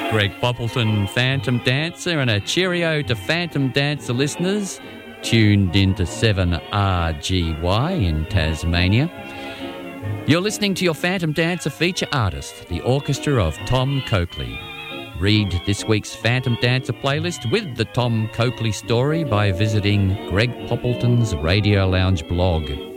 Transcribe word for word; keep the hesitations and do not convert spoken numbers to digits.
Greg Poppleton, Phantom Dancer, and a cheerio to Phantom Dancer listeners tuned into seven R G Y in Tasmania. You're listening to your Phantom Dancer feature artist, the Orchestra of Tom Coakley. Read this week's Phantom Dancer playlist with the Tom Coakley story by visiting Greg Poppleton's Radio Lounge blog.